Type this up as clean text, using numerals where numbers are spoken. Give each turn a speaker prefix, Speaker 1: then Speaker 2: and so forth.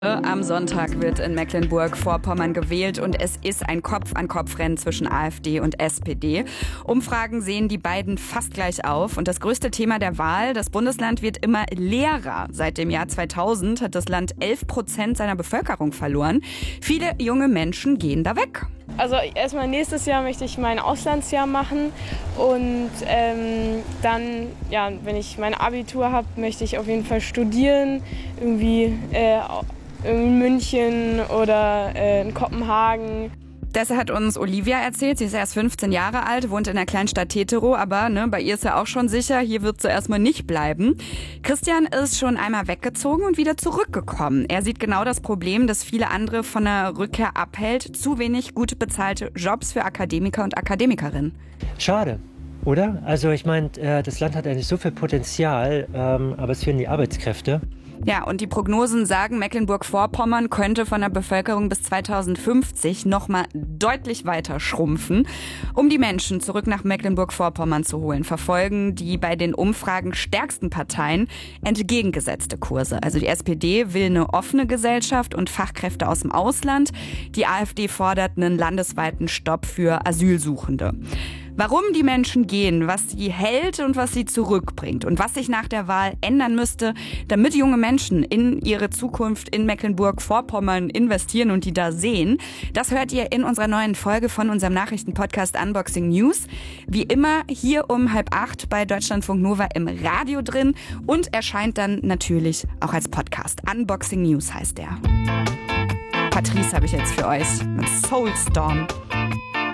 Speaker 1: Am Sonntag wird in Mecklenburg-Vorpommern gewählt und es ist ein Kopf-an-Kopf-Rennen zwischen AfD und SPD. Umfragen sehen die beiden fast gleich auf. Und das größte Thema der Wahl, das Bundesland wird immer leerer. Seit dem Jahr 2000 hat das Land 11% seiner Bevölkerung verloren. Viele junge Menschen gehen da weg.
Speaker 2: Also erstmal nächstes Jahr möchte ich mein Auslandsjahr machen und dann, wenn ich mein Abitur habe, möchte ich auf jeden Fall studieren, irgendwie in München oder in Kopenhagen.
Speaker 1: Das hat uns Olivia erzählt. Sie ist erst 15 Jahre alt, wohnt in der Kleinstadt Teterow, aber bei ihr ist ja auch schon sicher, hier wird sie erstmal nicht bleiben. Christian ist schon einmal weggezogen und wieder zurückgekommen. Er sieht genau das Problem, das viele andere von der Rückkehr abhält. Zu wenig gut bezahlte Jobs für Akademiker und Akademikerinnen.
Speaker 3: Schade, oder? Also ich meine, das Land hat eigentlich so viel Potenzial, aber es fehlen die Arbeitskräfte.
Speaker 1: Ja, und die Prognosen sagen, Mecklenburg-Vorpommern könnte von der Bevölkerung bis 2050 nochmal deutlich weiter schrumpfen. Um die Menschen zurück nach Mecklenburg-Vorpommern zu holen, verfolgen die bei den Umfragen stärksten Parteien entgegengesetzte Kurse. Also die SPD will eine offene Gesellschaft und Fachkräfte aus dem Ausland. Die AfD fordert einen landesweiten Stopp für Asylsuchende. Warum die Menschen gehen, was sie hält und was sie zurückbringt und was sich nach der Wahl ändern müsste, damit junge Menschen in ihre Zukunft in Mecklenburg-Vorpommern investieren und die da sehen, das hört ihr in unserer neuen Folge von unserem Nachrichtenpodcast Unboxing News. Wie immer hier um 7:30 bei Deutschlandfunk Nova im Radio drin und erscheint dann natürlich auch als Podcast. Unboxing News heißt der. Patrice habe ich jetzt für euch mit Soulstorm.